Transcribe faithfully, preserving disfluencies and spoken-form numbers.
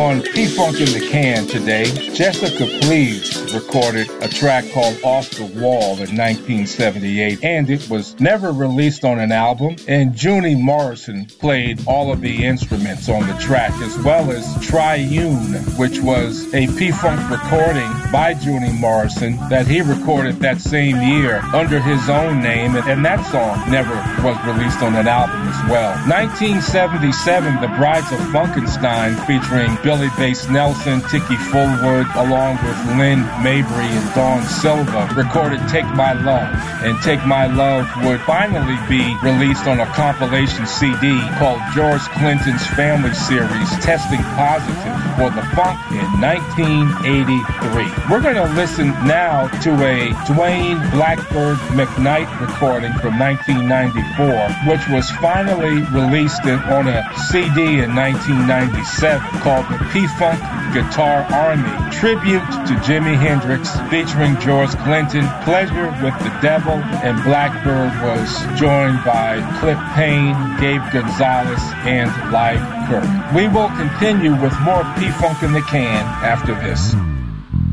On P-Funk in the Can today, Jessica Please recorded a track called Off the Wall in nineteen seventy-eight, and it was never released on an album. And Junie Morrison played all of the instruments on the track, as well as Triune, which was a P-Funk recording by Junie Morrison that he recorded that same year under his own name, and that song never was released on an album as well. nineteen seventy-seven, The Brides of Funkenstein, featuring Billy Bass Nelson, Tiki Fullwood, along with Lynn Mabry and Dawn Silva, recorded Take My Love. And Take My Love would finally be released on a compilation C D called George Clinton's Family Series, Testing Positive for the Funk in nineteen eighty-three. We're going to listen now to a Dwayne Blackbird McKnight recording from nineteen ninety-four, which was finally released on a C D in nineteen ninety-seven, called the P-Funk Guitar Army, tribute to Jimi Hendrix, featuring George Clinton, Pleasure with the Devil, and Blackbird was joined by Cliff Payne, Gabe Gonzalez, and Live Kirk. We will continue with more P-Funk in the Can after this.